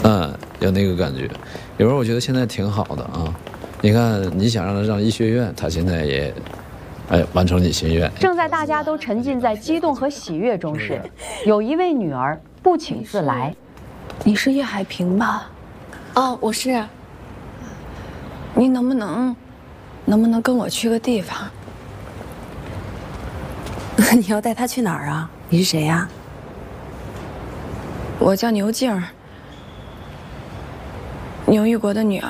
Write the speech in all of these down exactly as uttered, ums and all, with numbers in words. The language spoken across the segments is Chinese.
嗯，有那个感觉。有时候我觉得现在挺好的啊。你看，你想让他上医学院，他现在也，哎，完成你心愿。 正在大家都沉浸在激动和喜悦中时，有一位女儿不请自来。 你是叶海平吧？ 哦，我是。 你能不能，能不能跟我去个地方？ 你要带他去哪儿啊？你是谁呀？ 我叫牛静，牛玉国的女儿。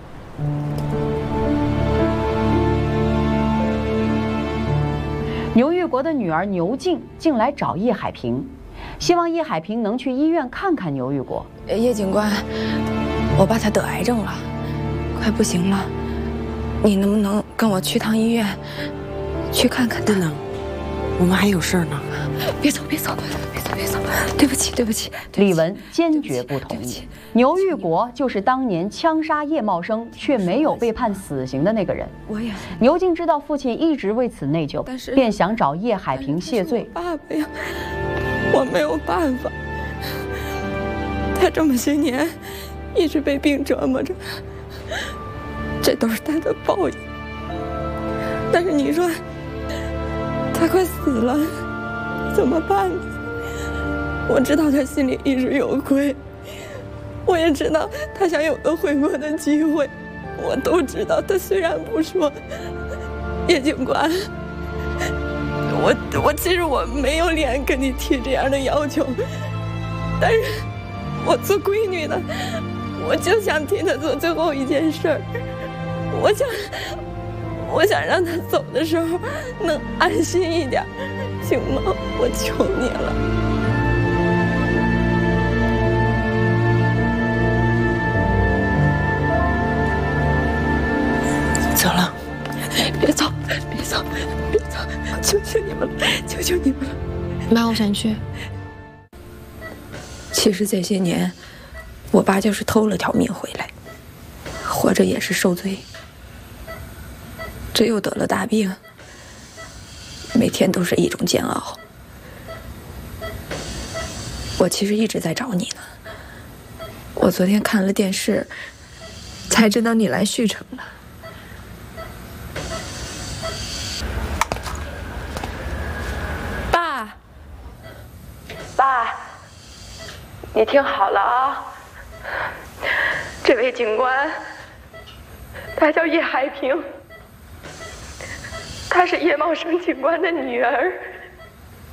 牛玉国的女儿牛静竟来找叶海平，希望叶海平能去医院看看牛玉国。 叶警官，我爸他得癌症了，快不行了，你能不能跟我去趟医院，去看看他？ 不能，我们还有事儿呢。 别走，别走，别走，别走！对不起，对不起。 李文坚决不同意。牛玉国就是当年枪杀叶茂生却没有被判死刑的那个人。 我也。 牛静知道父亲一直为此内疚，便想找叶海平谢罪。 爸爸呀，我没有办法，他这么些年一直被病折磨着，这都是他的报应。但是你说他快死了，怎么办呢？我知道他心里一直有愧，我也知道他想有个悔过的机会，我都知道。他虽然不说，叶警官，我我其实我没有脸跟你提这样的要求，但是我做闺女的，我就想替他做最后一件事儿，我想我想让他走的时候能安心一点，行吗？我求你了。 走了， 别走，别走，别走！求求你们了，求求你们了！ 妈，我想去。 其实这些年，我爸就是偷了条命回来，活着也是受罪。这又得了大病，每天都是一种煎熬。我其实一直在找你呢。我昨天看了电视，才知道你来旭城了。爸，爸，你听好了啊！这位警官，他叫叶海平，她是叶茂生警官的女儿。